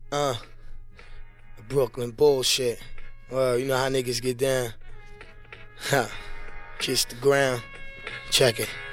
Uh, Brooklyn bullshit. Well, you know how niggas get down. Ha. Kiss the ground. Check it.